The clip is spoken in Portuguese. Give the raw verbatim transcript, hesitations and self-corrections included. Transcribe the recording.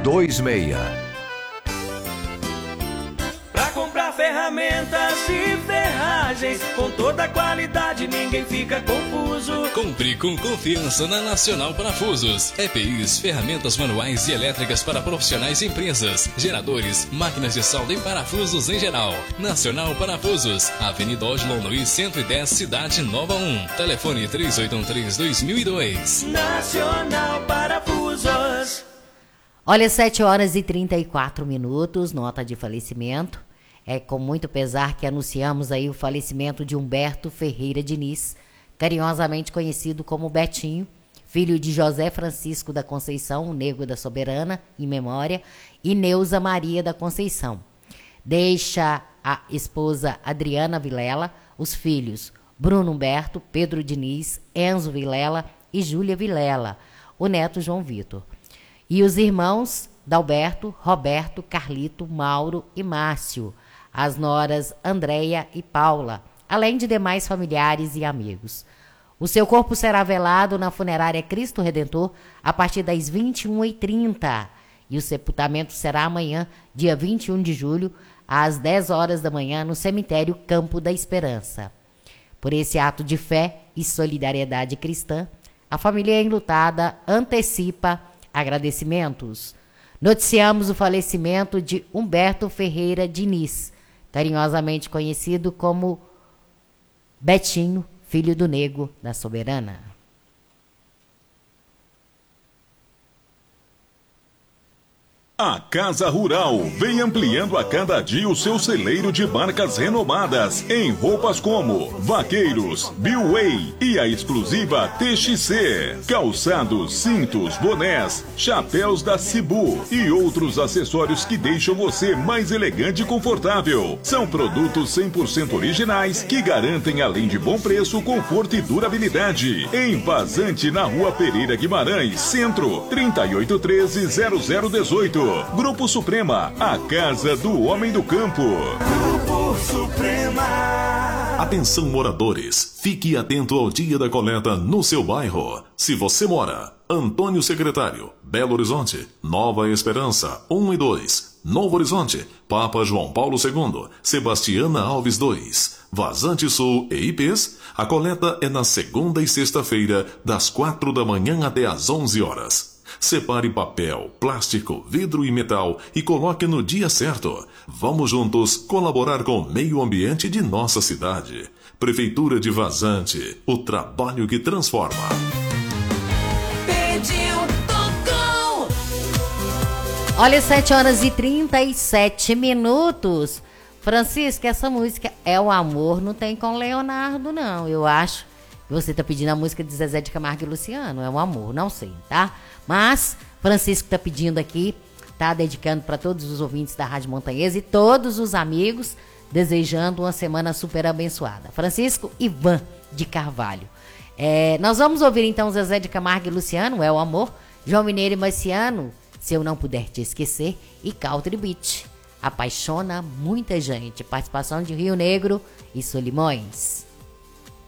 dois seis. Pra comprar ferramentas e ferragens com toda a qualidade, ninguém fica confuso. Compre com confiança na Nacional Parafusos. E P Is, ferramentas manuais e elétricas para profissionais e empresas, geradores, máquinas de solda e parafusos em geral. Nacional Parafusos, Avenida Oslo Luiz cento e dez, Cidade Nova um. Telefone três oito um três, dois mil e dois. Nacional Parafusos. Olha, sete horas e trinta e quatro minutos, nota de falecimento. É com muito pesar que anunciamos aí o falecimento de Humberto Ferreira Diniz, carinhosamente conhecido como Betinho, filho de José Francisco da Conceição, o Nego da Soberana, em memória, e Neuza Maria da Conceição. Deixa a esposa Adriana Vilela, os filhos Bruno Humberto, Pedro Diniz, Enzo Vilela e Júlia Vilela, o neto João Vitor. E os irmãos Dalberto, Roberto, Carlito, Mauro e Márcio, as noras Andréia e Paula, além de demais familiares e amigos. O seu corpo será velado na funerária Cristo Redentor a partir das vinte e uma e trinta e o sepultamento será amanhã, dia vinte e um de julho, às dez horas da manhã, no cemitério Campo da Esperança. Por esse ato de fé e solidariedade cristã, a família enlutada antecipa agradecimentos. Noticiamos o falecimento de Humberto Ferreira Diniz, carinhosamente conhecido como Betinho, filho do Nego da Soberana. A Casa Rural vem ampliando a cada dia o seu celeiro de marcas renomadas em roupas como Vaqueiros, Billway e a exclusiva T X C, calçados, cintos, bonés, chapéus da Cibu e outros acessórios que deixam você mais elegante e confortável. São produtos cem por cento originais que garantem, além de bom preço, conforto e durabilidade. Em Vazante, na Rua Pereira Guimarães, Centro, trinta e oito treze, zero zero dezoito. Grupo Suprema, a casa do homem do campo. Grupo Suprema. Atenção, moradores, fique atento ao dia da coleta no seu bairro. Se você mora Antônio Secretário, Belo Horizonte, Nova Esperança um e dois, Novo Horizonte, Papa João Paulo segundo, Sebastiana Alves dois, Vazante Sul e I Pês, a coleta é na segunda e sexta-feira, das quatro da manhã até às onze horas. Separe papel, plástico, vidro e metal e coloque no dia certo. Vamos juntos colaborar com o meio ambiente de nossa cidade. Prefeitura de Vazante, o trabalho que transforma. Pediu, tocou. Olha, sete horas e trinta e sete minutos. Francisco, essa música é o amor, não tem com Leonardo, não. Eu acho que você tá pedindo a música de Zezé de Camargo e Luciano. É o amor, não sei, tá? Mas Francisco tá pedindo aqui, tá dedicando para todos os ouvintes da Rádio Montanhesa e todos os amigos, desejando uma semana super abençoada. Francisco Ivan de Carvalho. É, nós vamos ouvir então Zezé de Camargo e Luciano, É o Amor, João Mineiro e Marciano, Se Eu Não Puder Te Esquecer, e Country Beat, apaixona muita gente. Participação de Rio Negro e Solimões.